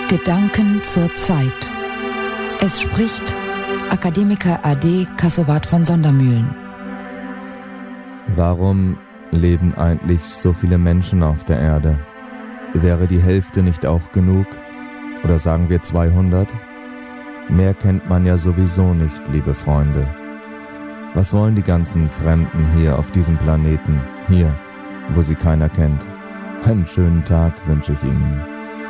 Gedanken zur Zeit. Es spricht Akademiker AD Kassowat von Sondermühlen. Warum leben eigentlich so viele Menschen auf der Erde? Wäre die Hälfte nicht auch genug? Oder sagen wir 200? Mehr kennt man ja sowieso nicht, liebe Freunde. Was wollen die ganzen Fremden hier auf diesem Planeten, hier, wo sie keiner kennt? Einen schönen Tag wünsche ich Ihnen.